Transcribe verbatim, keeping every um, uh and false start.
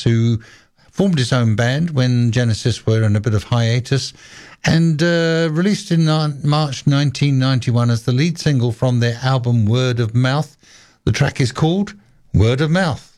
Watts, who formed his own band when Genesis were in a bit of hiatus, and uh, released in March nineteen ninety-one as the lead single from their album Word of Mouth. The track is called Word of Mouth.